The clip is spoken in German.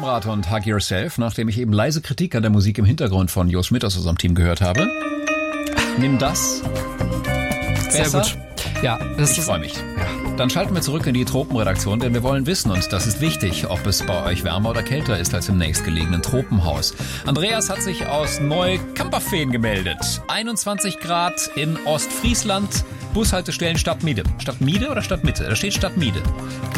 Domrad und Hug Yourself, nachdem ich eben leise Kritik an der Musik im Hintergrund von Jo Schmidt aus unserem Team gehört habe. Nimm das. Sehr Besser? gut. Ja, Ich freue mich. Ja. Dann schalten wir zurück in die Tropenredaktion, denn wir wollen wissen, und das ist wichtig, ob es bei euch wärmer oder kälter ist als im nächstgelegenen Tropenhaus. Andreas hat sich aus Neu-Kamperfehn gemeldet. 21 Grad in Ostfriesland, Bushaltestellen Stadtmiede. Stadtmiede oder Stadtmitte? Da steht Stadtmiede.